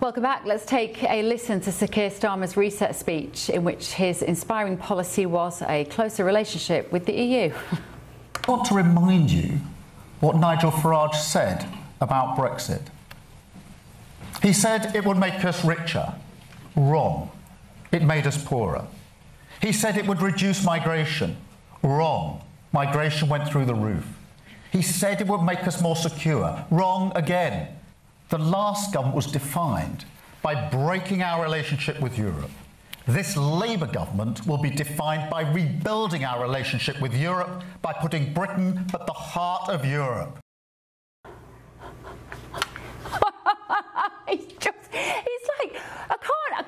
Welcome back. Let's take a listen to Sir Keir Starmer's reset speech, in which his inspiring policy was a closer relationship with the EU. I want to remind you what Nigel Farage said about Brexit. He said it would make us richer. Wrong. It made us poorer. He said it would reduce migration. Wrong. Migration went through the roof. He said it would make us more secure. Wrong again. The last government was defined by breaking our relationship with Europe. This Labour government will be defined by rebuilding our relationship with Europe, by putting Britain at the heart of Europe. He's like, I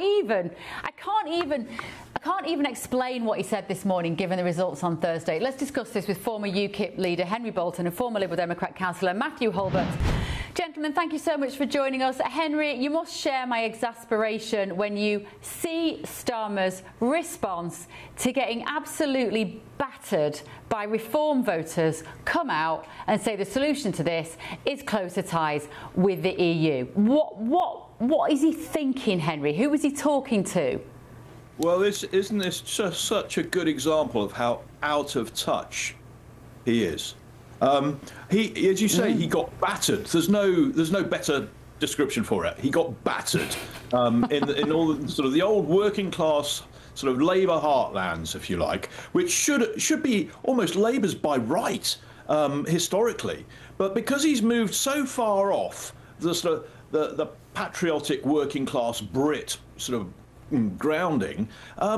can't even explain what he said this morning, given the results on Thursday. Let's discuss this with former UKIP leader Henry Bolton and former Liberal Democrat councillor Matthew Hulbert. Gentlemen, thank you so much for joining us. Henry, you must share my exasperation when you see Starmer's response to getting absolutely battered by Reform voters come out and say the solution to this is closer ties with the EU. What is he thinking, Henry? Who was he talking to? Well, isn't this just such a good example of how out of touch he is? He, as you say, he got battered. There's no better description for it. He got battered in all the, sort of the old working class sort of Labour heartlands, if you like, which should be almost Labour's by right historically, but because he's moved so far off the sort of the patriotic working class Brit sort of grounding,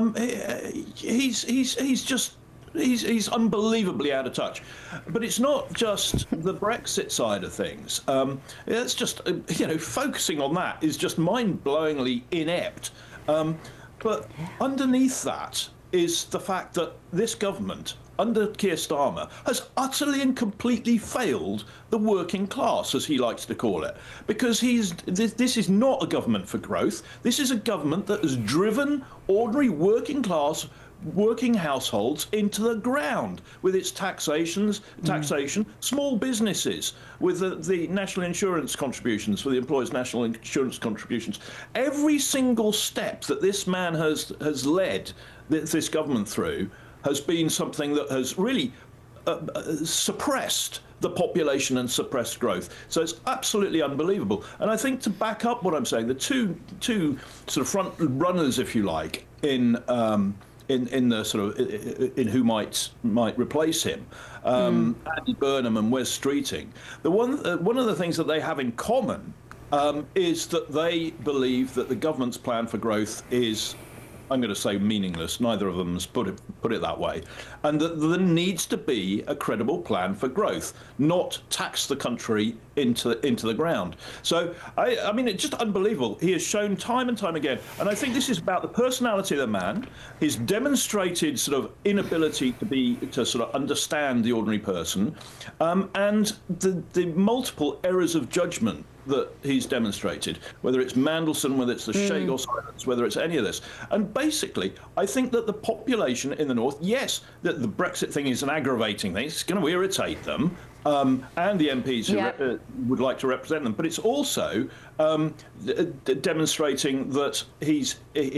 he's unbelievably out of touch. But it's not just the Brexit side of things. It's just focusing on that is just mind-blowingly inept. But underneath that is the fact that this government, under Keir Starmer, has utterly and completely failed the working class, as he likes to call it. Because this is not a government for growth. This is a government that has driven ordinary working class working households into the ground with its taxation, small businesses with the national insurance contributions, for the employers' national insurance contributions. Every single step that this man has led this government through has been something that has really suppressed the population and suppressed growth. So it's absolutely unbelievable. And I think to back up what I'm saying, the two sort of front runners, if you like, in the sort of in who might replace him, Andy Burnham and Wes Streeting. One of the things that they have in common is that they believe that the government's plan for growth is, I'm going to say, meaningless. Neither of them has put it that way, and that there needs to be a credible plan for growth, not tax the country into the ground. So I mean, it's just unbelievable. He has shown time and time again, and I think this is about the personality of the man, his demonstrated sort of inability to sort of understand the ordinary person, and the multiple errors of judgment that he's demonstrated, whether it's Mandelson, whether it's the Shay or silence, whether it's any of this. And basically, I think that the population in the north, yes, that the Brexit thing is an aggravating thing. It's going to irritate them, and the MPs who would like to represent them. But it's also demonstrating that he's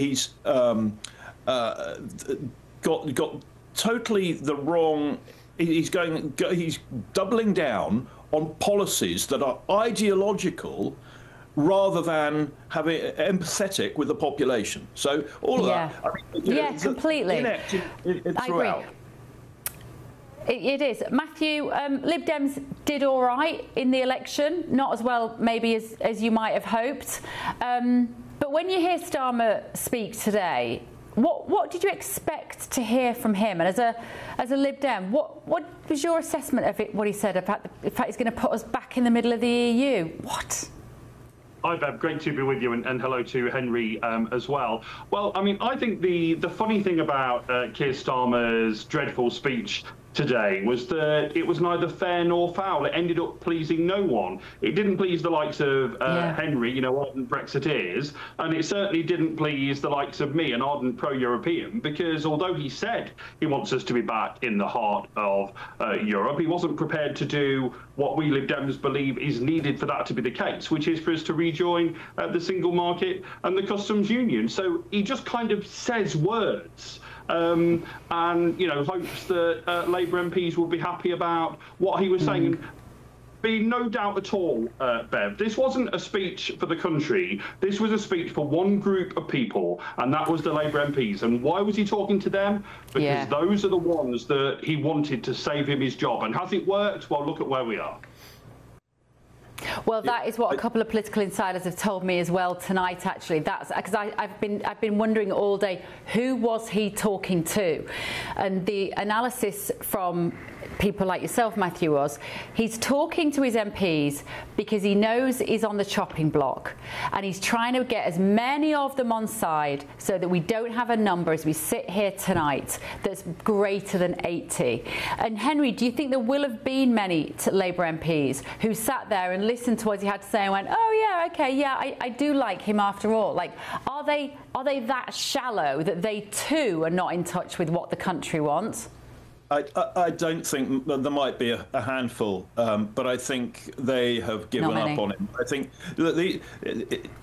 got totally the wrong. He's doubling down on policies that are ideological rather than having empathetic with the population. So all of that, I mean, completely. Inept I throughout. Agree. It is. Matthew, Lib Dems did all right in the election, not as well maybe as you might have hoped. But when you hear Starmer speak today, what did you expect to hear from him? And as a Lib Dem, what was your assessment of it? What he said about the fact he's going to put us back in the middle of the EU? What? Hi, Bev. Great to be with you, and hello to Henry as well. Well, I mean, I think the funny thing about Keir Starmer's dreadful speech today was that it was neither fair nor foul. It ended up pleasing no one. It didn't please the likes of Henry, ardent Brexiteers, and it certainly didn't please the likes of me, an ardent pro-European, because although he said he wants us to be back in the heart of Europe, he wasn't prepared to do what we Lib Dems believe is needed for that to be the case, which is for us to rejoin the single market and the customs union. So he just kind of says words. And hopes that Labour MPs will be happy about what he was saying. And be no doubt at all, Bev, this wasn't a speech for the country. This was a speech for one group of people, and that was the Labour MPs. And why was he talking to them? Because those are the ones that he wanted to save him his job. And has it worked? Well, look at where we are. Well, that is what a couple of political insiders have told me as well tonight. Actually, that's because I've been wondering all day, who was he talking to? And the analysis from people like yourself, Matthew, was he's talking to his MPs because he knows he's on the chopping block, and he's trying to get as many of them on side so that we don't have a number as we sit here tonight that's greater than 80. And Henry, do you think there will have been many Labour MPs who sat there and listened to what he had to say and went, oh yeah, okay, yeah, I do like him after all? Like, are they that shallow that they too are not in touch with what the country wants? I don't think there might be a handful, but I think they have given up on him. I think